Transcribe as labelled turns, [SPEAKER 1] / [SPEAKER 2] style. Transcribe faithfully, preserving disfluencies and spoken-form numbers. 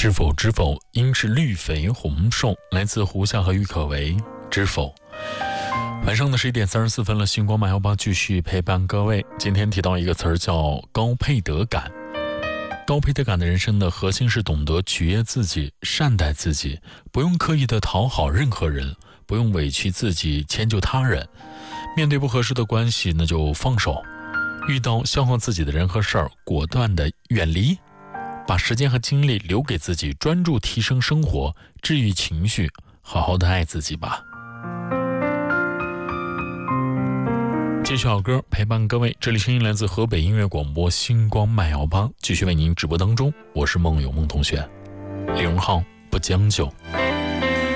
[SPEAKER 1] 知否知否，应是绿肥红瘦。来自胡夏和郁可唯。知否。晚上的十一点三十四分了，星光马幺八继续陪伴各位。今天提到一个词儿叫高配得感。高配得感的人生的核心是懂得取悦自己，善待自己，不用刻意的讨好任何人，不用委屈自己迁就他人。面对不合适的关系，那就放手；遇到消耗自己的人和事儿，果断的远离。把时间和精力留给自己，专注提升生活，治愈情绪，好好的爱自己吧。继续好歌陪伴各位，这里声音来自河北音乐广播星光麦摇吧，继续为您直播当中，我是梦有梦同学。李荣浩不将就。